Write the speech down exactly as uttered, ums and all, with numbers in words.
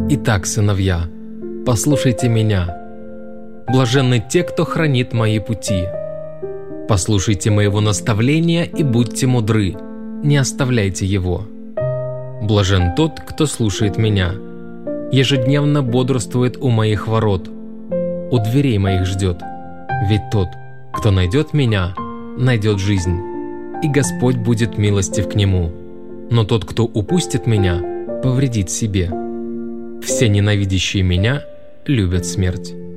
Итак, сыновья, послушайте меня. Блаженны те, кто хранит мои пути. Послушайте моего наставления и будьте мудры, не оставляйте его. Блажен тот, кто слушает меня, ежедневно бодрствует у моих ворот, у дверей моих ждет. Ведь тот, кто найдет меня, найдет жизнь, и Господь будет милостив к нему. Но тот, кто упустит меня, повредит себе. Все ненавидящие меня любят смерть.